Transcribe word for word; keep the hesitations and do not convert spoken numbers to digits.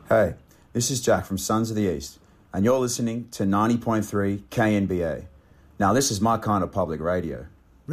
Hey, this is Jack from Sons of the East, and you're listening to ninety point three K N B A. Now, this is my kind of public radio.